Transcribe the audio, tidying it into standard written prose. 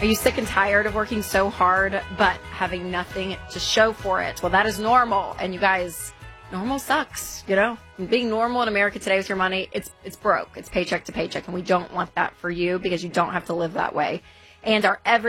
Are you sick and tired of working so hard but having nothing to show for it? Well, that is normal. And you guys, normal sucks, you know? Being normal in America today with your money, it's broke. It's paycheck to paycheck. And we don't want that for you because you don't have to live that way. And our